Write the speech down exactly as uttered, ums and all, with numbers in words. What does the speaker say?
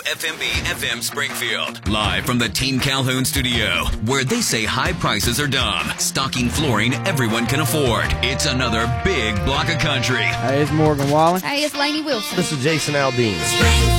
F M B F M Springfield. Live from the Team Calhoun studio, where they say high prices are dumb, stocking flooring everyone can afford. It's another big block of country. Hey, it's Morgan Wallen. Hey, it's Lainey Wilson. This is Jason Aldean.